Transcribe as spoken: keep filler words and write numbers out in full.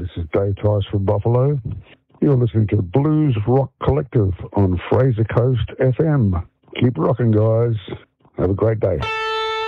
This is Dave Tice from Buffalo. You're listening to Blues Rock Collective on Fraser Coast F M. Keep rocking, guys. Have a great day.